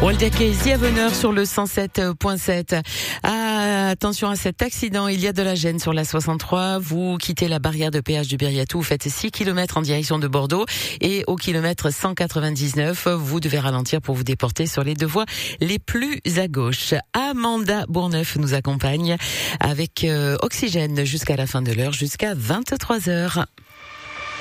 Waldeck et Ziaveneur sur le 107.7. Attention à cet accident, il y a de la gêne sur la 63. Vous quittez la barrière de péage du Biriatou, vous faites 6 km en direction de Bordeaux et au kilomètre 199, vous devez ralentir pour vous déporter sur les deux voies les plus à gauche. Amanda Bourneuf nous accompagne avec Oxygène jusqu'à la fin de l'heure, jusqu'à 23h.